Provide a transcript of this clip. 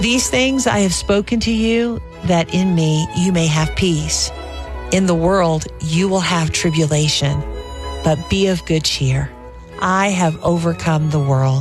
These things I have spoken to you, that in me you may have peace. In the world you will have tribulation, but be of good cheer. I have overcome the world.